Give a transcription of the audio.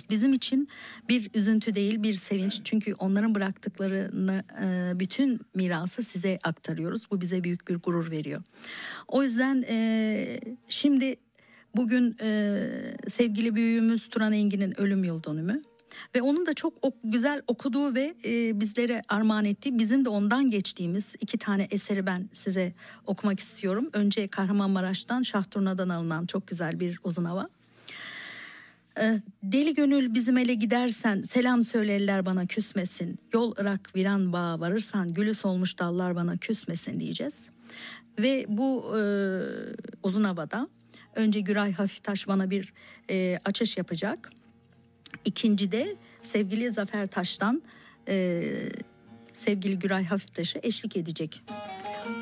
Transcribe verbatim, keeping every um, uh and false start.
Bizim için bir üzüntü değil, bir sevinç. Çünkü onların bıraktıklarını, e, bütün mirası size aktarıyoruz. Bu bize büyük bir gurur veriyor. O yüzden e, şimdi bugün e, sevgili büyüğümüz Turan Engin'in ölüm yıl dönümü. Ve onun da çok ok- güzel okuduğu ve e, bizlere armağan ettiği, bizim de ondan geçtiğimiz iki tane eseri ben size okumak istiyorum. Önce Kahramanmaraş'tan, Şahturna'dan alınan çok güzel bir uzun hava. E, Deli gönül bizim ele gidersen, selam söyle eller bana küsmesin. Yol Irak viran bağa varırsan, gülü solmuş dallar bana küsmesin diyeceğiz. Ve bu e, uzun havada önce Güray Hafiftaş bana bir e, açış yapacak. İkinci de sevgili Zafer Taş'tan e, sevgili Güray Hafiftaş'ı eşlik edecek.